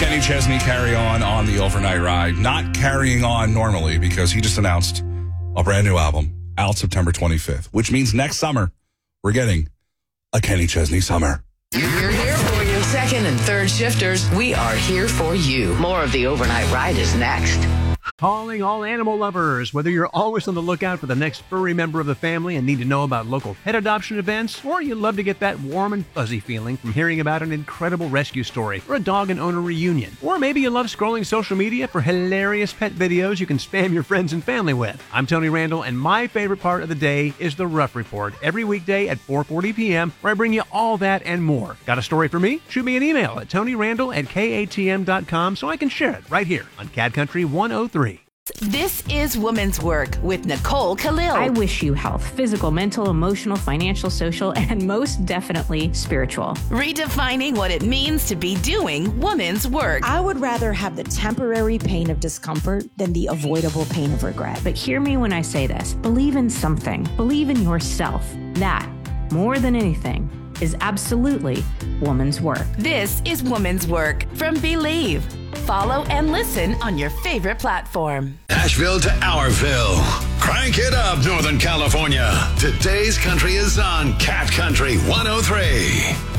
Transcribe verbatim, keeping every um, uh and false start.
Kenny Chesney carry on on the overnight ride. Not carrying on normally because he just announced a brand new album out September twenty-fifth, which means next summer we're getting a Kenny Chesney summer. We're here for you. Second and third shifters, we are here for you. More of the overnight ride is next. Calling all animal lovers. Whether you're always on the lookout for the next furry member of the family and need to know about local pet adoption events, or you love to get that warm and fuzzy feeling from hearing about an incredible rescue story or a dog and owner reunion, or maybe you love scrolling social media for hilarious pet videos you can spam your friends and family with. I'm Tony Randall, and my favorite part of the day is the Rough Report every weekday at four forty p.m. where I bring you all that and more. Got a story for me? Shoot me an email at tonyrandall at k a t m dot com so I can share it right here on Cat Country one oh three. This is Woman's Work with Nicole Khalil. I wish you health, physical, mental, emotional, financial, social, and most definitely spiritual. Redefining what it means to be doing woman's work. I would rather have the temporary pain of discomfort than the avoidable pain of regret. But hear me when I say this. Believe in something. Believe in yourself. That, more than anything, is absolutely woman's work. This is Woman's Work from Believe. Follow and listen on your favorite platform. Nashville to Ourville. Crank it up, Northern California. Today's country is on Cat Country one oh three.